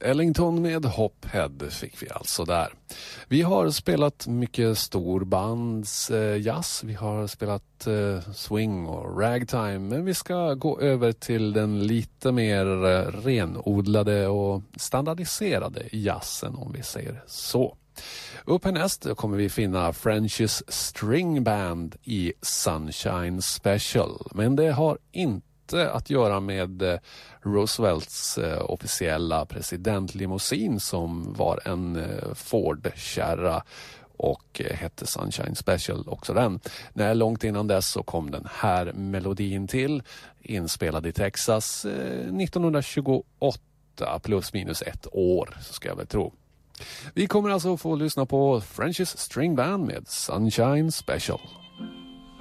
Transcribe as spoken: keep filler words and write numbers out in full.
Ellington med Hophead fick vi alltså där. Vi har spelat mycket storbands eh, jazz, vi har spelat eh, swing och ragtime, men vi ska gå över till den lite mer eh, renodlade och standardiserade jazzen, om vi säger så. Upp härnäst kommer vi finna French's String Band i Sunshine Special, men det har inte att göra med Roosevelts officiella presidentlimousin som var en Ford-kärra och hette Sunshine Special också den. När långt innan dess så kom den här melodin till, inspelad i Texas nittonhundratjugoåtta, plus minus ett år, så ska jag väl tro. Vi kommer alltså få lyssna på French's String Band med Sunshine Special.